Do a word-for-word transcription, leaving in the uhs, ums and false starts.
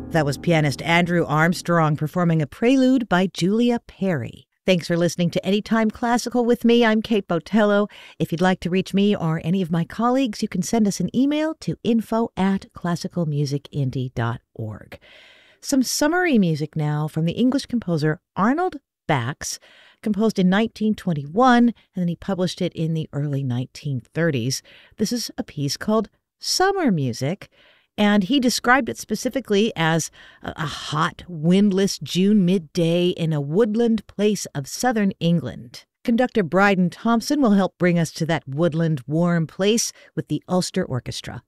That was pianist Andrew Armstrong performing a prelude by Julia Perry. Thanks for listening to Anytime Classical with me. I'm Kate Botello. If you'd like to reach me or any of my colleagues, you can send us an email to info at classical music indie dot org. Some summary music now from the English composer Arnold Bax, composed in nineteen twenty-one, and then he published it in the early nineteen thirties. This is a piece called Summer Music, and he described it specifically as a, a hot, windless June midday in a woodland place of southern England. Conductor Bryden Thompson will help bring us to that woodland, warm place with the Ulster Orchestra.